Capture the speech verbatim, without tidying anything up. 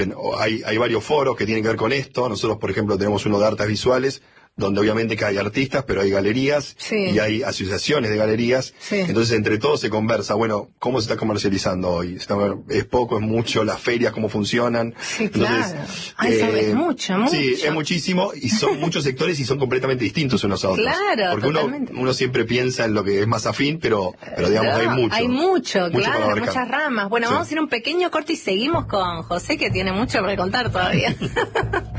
Hay, hay varios foros que tienen que ver con esto. Nosotros, por ejemplo, tenemos uno de artes visuales, donde obviamente que hay artistas, pero hay galerías Sí. y hay asociaciones de galerías. Sí. Entonces, entre todos se conversa, bueno, ¿cómo se está comercializando hoy? ¿Está- ¿Es poco, es mucho? ¿Las ferias cómo funcionan? Sí, claro. Ay, sabes mucho, mucho. Sí, es muchísimo y son muchos sectores y son completamente distintos unos a otros. Claro, Porque uno, totalmente. uno siempre piensa en lo que es más afín, pero, pero digamos, hay mucho. Hay mucho, mucho para claro, abarcar. muchas ramas. Bueno, Sí. vamos a ir a un pequeño corte y seguimos con José, que tiene mucho para contar todavía.